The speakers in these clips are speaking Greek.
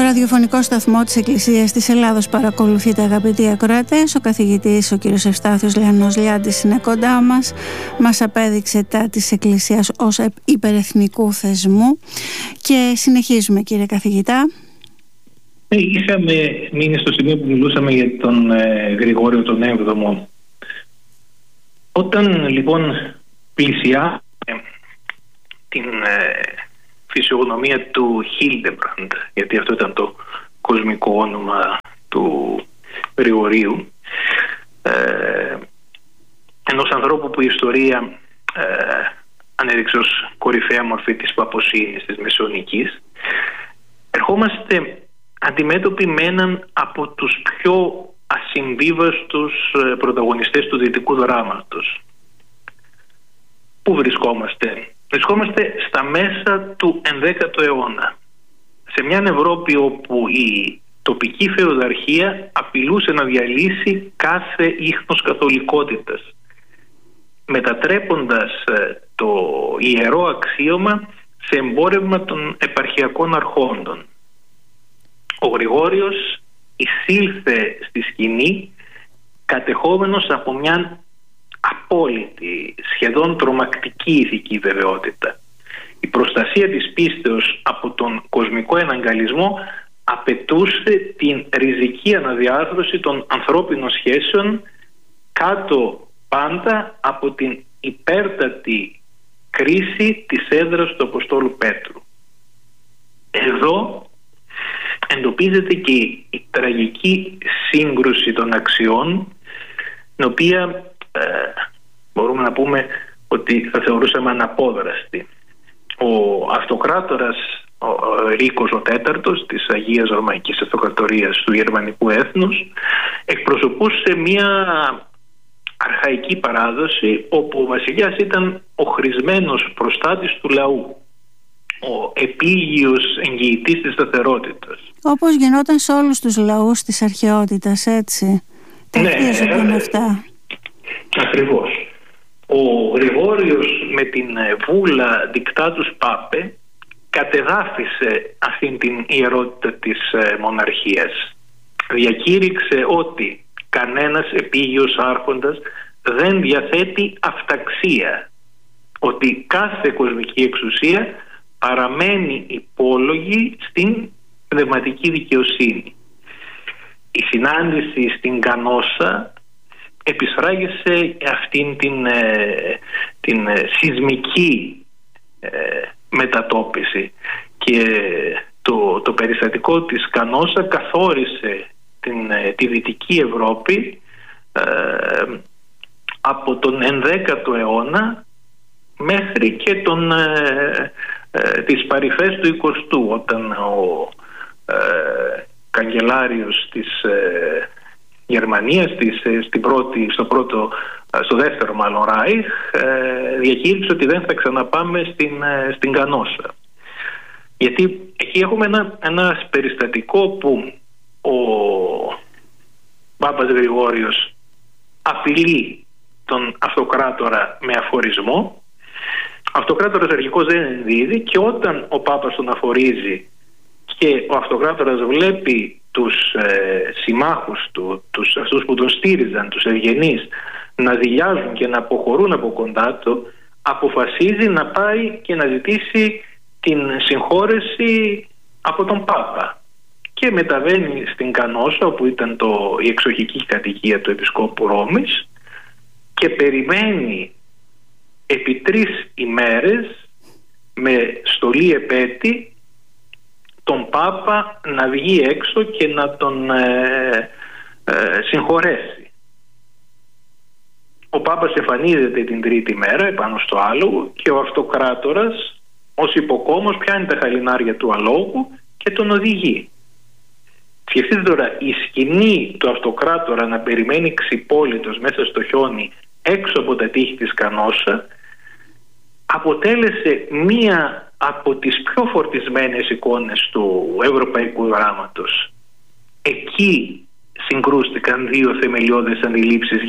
ραδιοφωνικό σταθμό της Εκκλησίας της Ελλάδος παρακολουθείτε, αγαπητοί ακροατές. Ο καθηγητής, ο κύριος Ευστάθιος Λιανός Λιάντης, είναι κοντά μας. Μας απέδειξε τα της Εκκλησίας ως υπερεθνικού θεσμού. Και συνεχίζουμε, κύριε καθηγητά. Είχαμε μείνει στο σημείο που μιλούσαμε για τον Γρηγόριο τον 7ο. Όταν λοιπόν πλησιάσαμε την φυσιογνωμία του Χίλντεμπραντ, γιατί αυτό ήταν το κοσμικό όνομα του Γρηγορίου, ενός ανθρώπου που η ιστορία ανέδειξε ως κορυφαία μορφή της παποσύνης, της μεσαιωνικής, ερχόμαστε αντιμέτωποι με έναν από τους πιο ασυμβίβαστους πρωταγωνιστές του δυτικού δράματος. Πού βρισκόμαστε? Βρισκόμαστε στα μέσα του 11ου αιώνα, σε μια Ευρώπη όπου η τοπική φεουδαρχία απειλούσε να διαλύσει κάθε ίχνος καθολικότητας, μετατρέποντας το ιερό αξίωμα σε εμπόρευμα των επαρχιακών αρχόντων. Ο Γρηγόριος εισήλθε στη σκηνή κατεχόμενος από μια απόλυτη, σχεδόν τρομακτική ηθική βεβαιότητα. Η προστασία της πίστεως από τον κοσμικό εναγκαλισμό απαιτούσε την ριζική αναδιάρθρωση των ανθρώπινων σχέσεων κάτω πάντα από την υπέρτατη κρίση της έδρας του Αποστόλου Πέτρου. Εδώ εντοπίζεται και η τραγική σύγκρουση των αξιών, την οποία μπορούμε να πούμε ότι θα θεωρούσαμε αναπόδραστη. Ο αυτοκράτορας ο Ρίκος ο τέταρτος της Αγίας Ρωμαϊκής Αυτοκρατορίας του Γερμανικού έθνους εκπροσωπούσε μια αρχαϊκή παράδοση όπου ο βασιλιάς ήταν ο χρησμένος προστάτης του λαού, ο επίγειος εγγυητής της σταθερότητας. Όπως γινόταν σε όλους τους λαούς της αρχαιότητας, έτσι. Ταυτίζονταν αυτά. Ακριβώς. Ο Γρηγόριος με την βούλα δικτάτους Πάπε κατεδάφισε αυτήν την ιερότητα της μοναρχίας. Διακήρυξε ότι κανένας επίγειος άρχοντας δεν διαθέτει αυταξία, ότι κάθε κοσμική εξουσία παραμένει υπόλογη στην πνευματική δικαιοσύνη. Η συνάντηση στην Κανόσα επισφράγισε αυτήν την σεισμική μετατόπιση και το περιστατικό της Κανόσα καθόρισε τη Δυτική Ευρώπη από τον 11ο αιώνα μέχρι και τις παρυφές του 20ου, όταν ο καγκελάριος της Γερμανίας στο δεύτερο μάλλον Ράιχ διακήρυξε ότι δεν θα ξαναπάμε στην Κανόσα, γιατί εκεί έχουμε ένα περιστατικό που ο Πάπας Γρηγόριος απειλεί τον αυτοκράτορα με αφορισμό. Ο αυτοκράτορας αρχικώς δεν ενδίδει και όταν ο Πάπας τον αφορίζει και ο αυτοκράτορας βλέπει τους συμμάχους του, αυτούς που τον στήριζαν, τους ευγενείς, να δειλιάζουν και να αποχωρούν από κοντά του, αποφασίζει να πάει και να ζητήσει την συγχώρεση από τον Πάπα και μεταβαίνει στην Κανόσα, όπου ήταν η εξοχική κατοικία του Επισκόπου Ρώμης, και περιμένει επί 3 ημέρες με στολή επέτη τον Πάπα να βγει έξω και να τον συγχωρέσει. Ο Πάπας εμφανίζεται την 3η μέρα επάνω στο άλογο και ο αυτοκράτορας ως υποκόμος πιάνει τα χαλινάρια του αλόγου και τον οδηγεί. Σκεφτείτε τώρα, η σκηνή του αυτοκράτορα να περιμένει ξυπόλυτος μέσα στο χιόνι έξω από τα τείχη της Κανόσα αποτέλεσε μία από τις πιο φορτισμένες εικόνες του ευρωπαϊκού δράματος. Εκεί συγκρούστηκαν 2 θεμελιώδες αντιλήψεις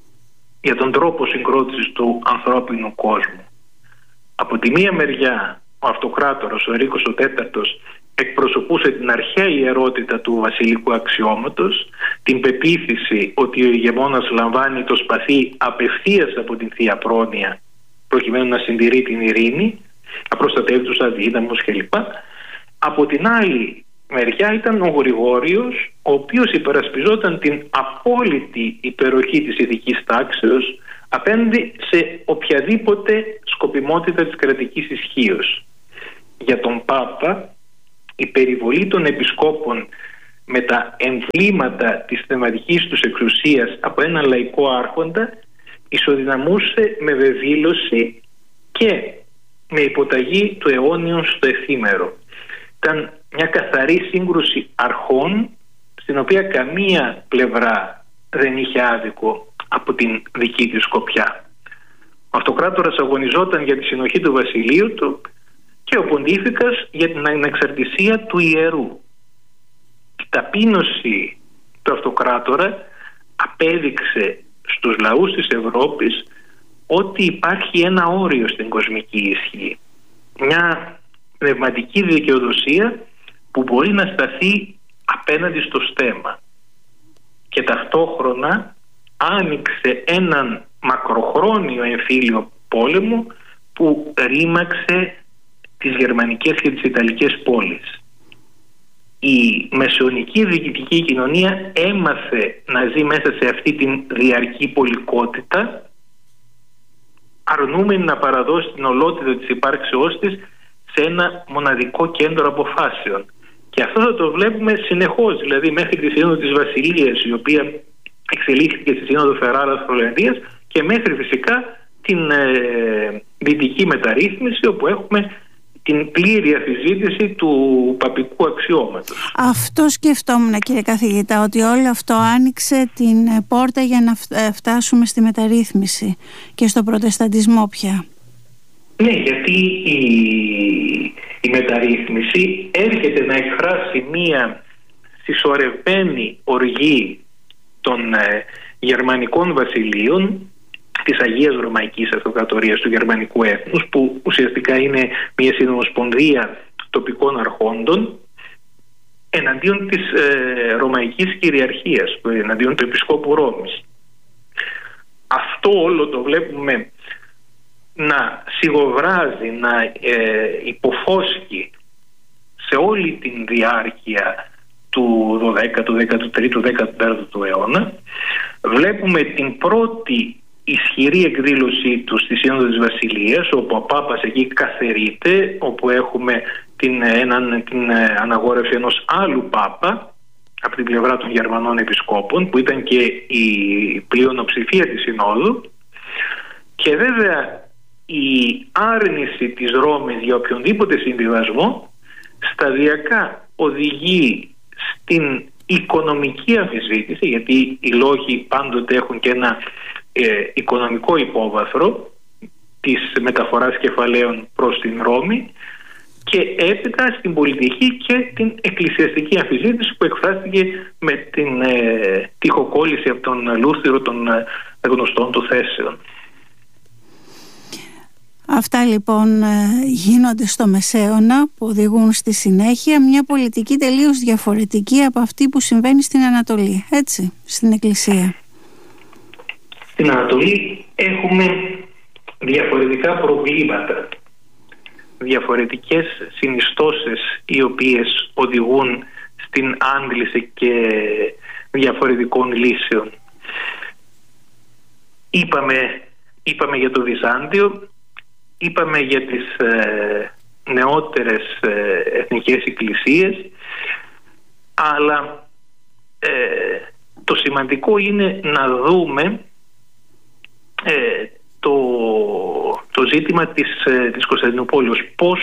για τον τρόπο συγκρότησης του ανθρώπινου κόσμου. Από τη μία μεριά ο αυτοκράτορας, ο Ενρίκος ο τέταρτος, εκπροσωπούσε την αρχαία ιερότητα του βασιλικού αξιώματος, την πεποίθηση ότι ο ηγεμόνας λαμβάνει το σπαθί απευθείας από την Θεία Πρόνοια προκειμένου να συντηρεί την ειρήνη, να προστατεύει τους αδύναμους κλπ. Από την άλλη μεριά ήταν ο Γρηγόριος, ο οποίος υπερασπιζόταν την απόλυτη υπεροχή της ηθικής τάξεως απέναντι σε οποιαδήποτε σκοπιμότητα της κρατικής ισχύως. Για τον Πάπα, η περιβολή των επισκόπων με τα εμβλήματα της θεματικής τους εξουσίας από ένα λαϊκό άρχοντα ισοδυναμούσε με βεβήλωση και με υποταγή του αιώνιου στο εφήμερο. Ήταν μια καθαρή σύγκρουση αρχών, στην οποία καμία πλευρά δεν είχε άδικο από την δική της σκοπιά. Ο αυτοκράτορας αγωνιζόταν για τη συνοχή του βασιλείου του και ο Ποντίφικας για την ανεξαρτησία του ιερού. Η ταπείνωση του αυτοκράτορα απέδειξε στους λαούς της Ευρώπης ότι υπάρχει ένα όριο στην κοσμική ισχύ. Μια πνευματική δικαιοδοσία που μπορεί να σταθεί απέναντι στο στέμμα. Και ταυτόχρονα άνοιξε έναν μακροχρόνιο εμφύλιο πόλεμο που ρήμαξε τις γερμανικές και τις ιταλικές πόλεις. Η μεσαιωνική διοικητική κοινωνία έμαθε να ζει μέσα σε αυτή την διαρκή πολικότητα, αρνούμενη να παραδώσει την ολότητα της υπάρξεώς της σε ένα μοναδικό κέντρο αποφάσεων. Και αυτό θα το βλέπουμε συνεχώς, δηλαδή μέχρι τη Σύνοδο της Βασιλείας, η οποία εξελίχθηκε στη Σύνοδο Φεράρας Φλωρεντίας, και μέχρι φυσικά την δυτική μεταρρύθμιση, όπου έχουμε την πλήρη αφιζήτηση του παπικού αξιώματος. Αυτό σκεφτόμουν, κύριε καθηγητά, ότι όλο αυτό άνοιξε την πόρτα για να φτάσουμε στη μεταρρύθμιση και στο προτεσταντισμό πια. Ναι, γιατί η μεταρρύθμιση έρχεται να εκφράσει μία συσσωρευμένη οργή των γερμανικών βασιλείων, της Αγίας Ρωμαϊκής Αυτοκρατορίας του γερμανικού έθνους, που ουσιαστικά είναι μια συνομοσπονδία τοπικών αρχόντων, εναντίον της Ρωμαϊκής κυριαρχίας, εναντίον του Επισκόπου Ρώμης. Αυτό όλο το βλέπουμε να σιγοβράζει, να υποφώσκει σε όλη την διάρκεια του 12ου, 13ου, 14ου αιώνα. Βλέπουμε την πρώτη ισχυρή εκδήλωσή του στη Σύνοδο της Βασιλείας, όπου ο Πάπας εκεί καθερείται, όπου έχουμε την αναγόρευση ενός άλλου Πάπα από την πλευρά των Γερμανών Επισκόπων, που ήταν και η πλειονοψηφία της Συνόδου. Και βέβαια η άρνηση της Ρώμης για οποιονδήποτε συμβιβασμό σταδιακά οδηγεί στην οικονομική αμφισβήτηση, γιατί οι λόγοι πάντοτε έχουν και ένα οικονομικό υπόβαθρο της μεταφοράς κεφαλαίων προς την Ρώμη, και έπειτα στην πολιτική και την εκκλησιαστική αμφισβήτηση που εκφράστηκε με την τοιχοκόλληση από τον Λούθυρο των γνωστών του θέσεων. Αυτά λοιπόν γίνονται στο Μεσαίωνα, που οδηγούν στη συνέχεια μια πολιτική τελείως διαφορετική από αυτή που συμβαίνει στην Ανατολή, έτσι, στην Εκκλησία. Στην Ανατολή έχουμε διαφορετικά προβλήματα, διαφορετικές συνιστώσεις οι οποίες οδηγούν στην άντληση και διαφορετικών λύσεων. Είπαμε για το Βυζάντιο, είπαμε για τις νεότερες εθνικές εκκλησίες, αλλά το σημαντικό είναι να δούμε το ζήτημα της Κωνσταντινούπολης, πώς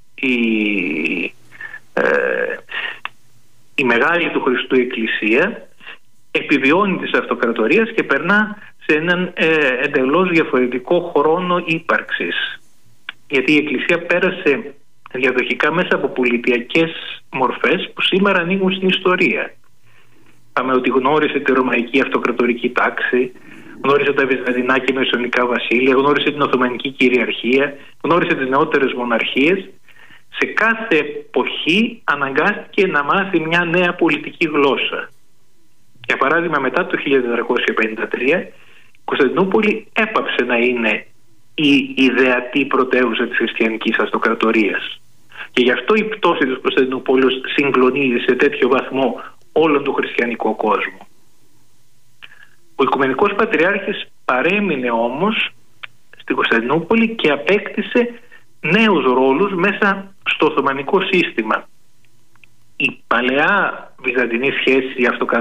η μεγάλη του Χριστού Εκκλησία επιβιώνει της αυτοκρατορίας και περνά σε έναν εντελώς διαφορετικό χρόνο ύπαρξης. Γιατί η Εκκλησία πέρασε διαδοχικά μέσα από πολιτιακές μορφές που σήμερα ανοίγουν στην ιστορία. Είπαμε ότι γνώρισε τη Ρωμαϊκή Αυτοκρατορική τάξη, γνώρισε τα Βυζαντινά και Μεσαιωνικά βασίλεια, γνώρισε την Οθωμανική κυριαρχία, γνώρισε τις νεότερες μοναρχίες σε κάθε εποχή αναγκάστηκε να μάθει μια νέα πολιτική γλώσσα. Για παράδειγμα, μετά το 1453 η Κωνσταντινούπολη έπαψε να είναι η ιδεατή πρωτεύουσα της χριστιανικής αυτοκρατορίας. Και γι' αυτό η πτώση της Κωνσταντινούπολης συγκλονίζει σε τέτοιο βαθμό όλον τον χριστιανικό κόσμο. Ο Οικουμενικός Πατριάρχης παρέμεινε όμως στην Κωνσταντινούπολη και απέκτησε νέους ρόλους μέσα στο Οθωμανικό σύστημα. Η παλαιά βυζαντινή σχέση